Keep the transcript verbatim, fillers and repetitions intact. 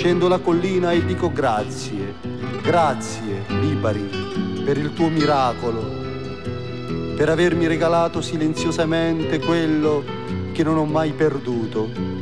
Scendo la collina e dico grazie, grazie, Lipari, per il tuo miracolo, per avermi regalato silenziosamente quello che non ho mai perduto,